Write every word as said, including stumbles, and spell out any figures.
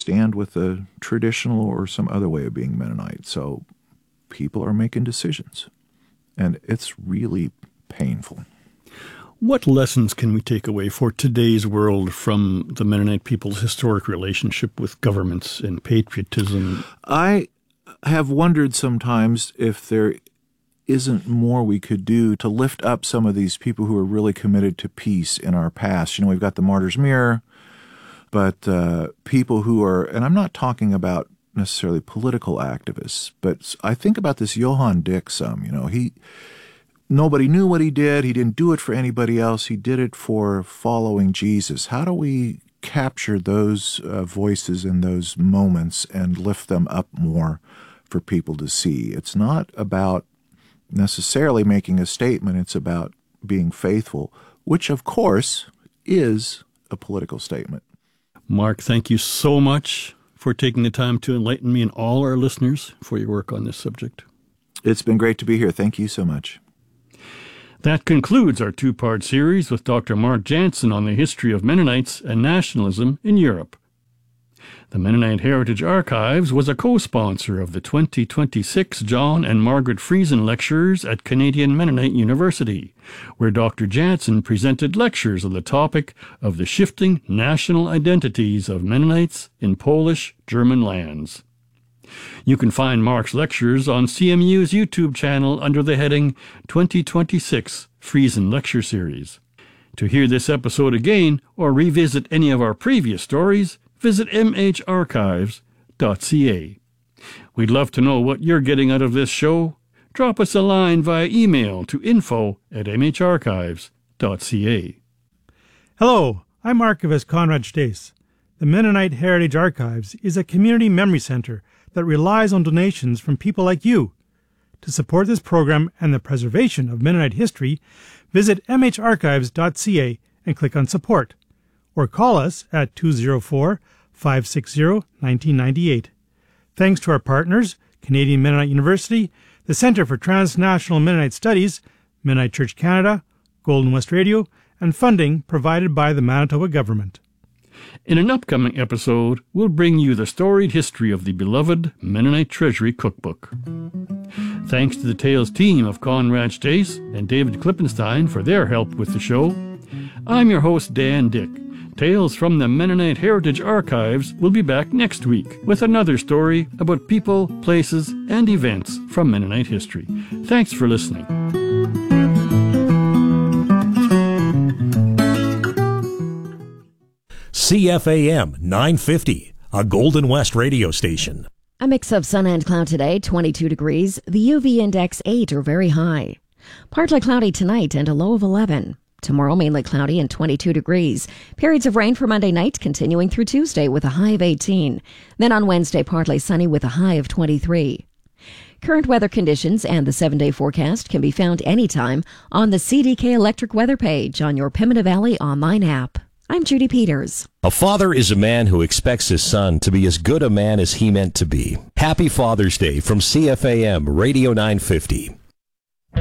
stand with a traditional or some other way of being Mennonite. So people are making decisions, and it's really painful. What lessons can we take away for today's world from the Mennonite people's historic relationship with governments and patriotism? I have wondered sometimes if there isn't more we could do to lift up some of these people who are really committed to peace in our past. You know, we've got the Martyrs' Mirror, but uh, people who are, and I'm not talking about necessarily political activists, but I think about this Johann Dick some, you know, he... Nobody knew what he did. He didn't do it for anybody else. He did it for following Jesus. How do we capture those uh, voices in those moments and lift them up more for people to see? It's not about necessarily making a statement. It's about being faithful, which, of course, is a political statement. Mark, thank you so much for taking the time to enlighten me and all our listeners for your work on this subject. It's been great to be here. Thank you so much. That concludes our two-part series with Doctor Mark Jansen on the history of Mennonites and nationalism in Europe. The Mennonite Heritage Archives was a co-sponsor of the twenty twenty-six John and Margaret Friesen Lectures at Canadian Mennonite University, where Doctor Jansen presented lectures on the topic of the shifting national identities of Mennonites in Polish-German lands. You can find Mark's lectures on C M U's YouTube channel under the heading twenty twenty-six Friesen Lecture Series. To hear this episode again or revisit any of our previous stories, visit m h archives dot c a. We'd love to know what you're getting out of this show. Drop us a line via email to info at m h archives dot c a. Hello, I'm Archivist Conrad Stace. The Mennonite Heritage Archives is a community memory center that relies on donations from people like you. To support this program and the preservation of Mennonite history, visit m h archives dot c a and click on Support, or call us at two oh four, five six zero, one nine nine eight. Thanks to our partners, Canadian Mennonite University, the Centre for Transnational Mennonite Studies, Mennonite Church Canada, Golden West Radio, and funding provided by the Manitoba government. In an upcoming episode, we'll bring you the storied history of the beloved Mennonite Treasury Cookbook. Thanks to the Tales team of Conrad Stace and David Klippenstein for their help with the show. I'm your host, Dan Dick. Tales from the Mennonite Heritage Archives will be back next week with another story about people, places, and events from Mennonite history. Thanks for listening. C F A M nine fifty, a Golden West radio station. A mix of sun and cloud today, twenty-two degrees. The U V index eight or very high. Partly cloudy tonight and a low of eleven. Tomorrow mainly cloudy and twenty-two degrees. Periods of rain for Monday night continuing through Tuesday with a high of eighteen. Then on Wednesday partly sunny with a high of twenty-three. Current weather conditions and the seven-day forecast can be found anytime on the C D K Electric weather page on your Pimina Valley online app. I'm Judy Peters. A father is a man who expects his son to be as good a man as he meant to be. Happy Father's Day from C F A M Radio nine fifty.